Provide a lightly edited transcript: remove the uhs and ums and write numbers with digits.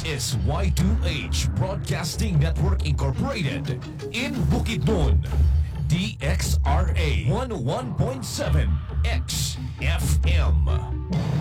is Y2H Broadcasting Network Incorporated in Bukidnon. DXRA 101.7 XFM.